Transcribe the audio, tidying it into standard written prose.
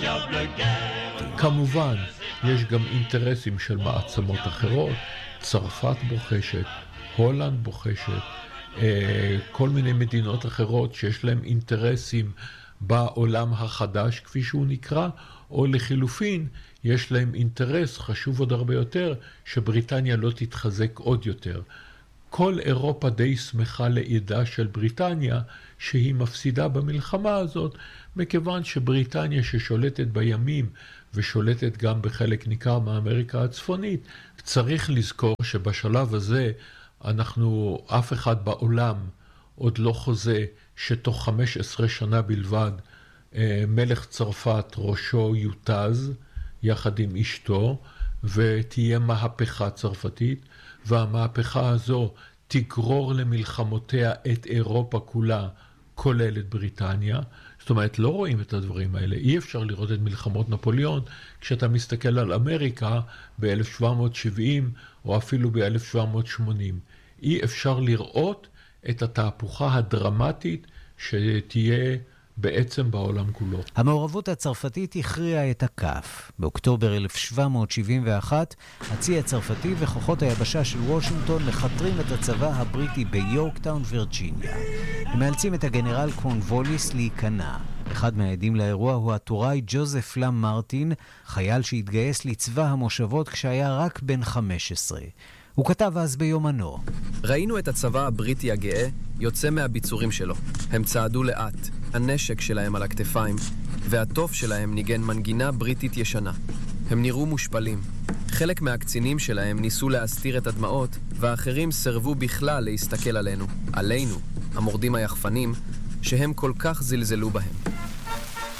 כמובן, יש גם אינטרסים של מעצמות אחרות, צרפת בוחשת, הולנד בוחשת, כל מיני מדינות אחרות שיש להם אינטרסים בעולם החדש, כפי שהוא נקרא, או לחילופין, יש להם אינטרס חשוב עוד הרבה יותר, שבריטניה לא תתחזק עוד יותר. כל אירופה די שמחה לידה של בריטניה, שהיא מפסידה במלחמה הזאת, מכיוון שבריטניה ששולטת בימים, ושולטת גם בחלק ניכר מאמריקה הצפונית, צריך לזכור שבשלב הזה, אף אחד בעולם עוד לא חוזה שתוך 15 שנה בלבד, מלך צרפת ראשו יותז, יחד עם אשתו, ותהיה מהפכה צרפתית, והמהפכה הזו תגרור למלחמותיה את אירופה כולה, כולל את בריטניה. זאת אומרת, לא רואים את הדברים האלה. אי אפשר לראות את מלחמות נפוליאון כשאתה מסתכל על אמריקה ב-1770 או אפילו ב-1780. אי אפשר לראות את התהפוכה הדרמטית שתהיה בעצם בעולם כולו. המעורבות הצרפתית הכריעה את הכף. באוקטובר 1771, הצי הצרפתי וכוחות היבשה של וושינגטון מחתרים את הצבא הבריטי ביורקטאון, וירג'יניה. הם מאלצים את הגנרל קורנווליס להיכנע. אחד מהעדים לאירוע הוא הטוראי ג'וזף למ מרטין, חייל שהתגייס לצבא המושבות כשהיה רק בן 15. הוא כתב אז ביומנו: ראינו את הצבא הבריטי הגאה יוצא מהביצורים שלו. הם צעדו לאט, הנשק שלהם על הכתפיים, והטוף שלהם ניגן מנגינה בריטית ישנה. הם נראו מושפלים. חלק מהקצינים שלהם ניסו להסתיר את הדמעות, והאחרים סרבו בכלל להסתכל עלינו, המורדים היחפנים, שהם כל כך זלזלו בהם.